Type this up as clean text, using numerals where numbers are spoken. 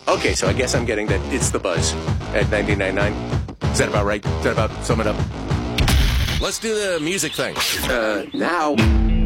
Okay, so I guess I'm getting that it's the buzz at 99.9. Is that about right? Is that about sum it up? Let's do the music thing. Now.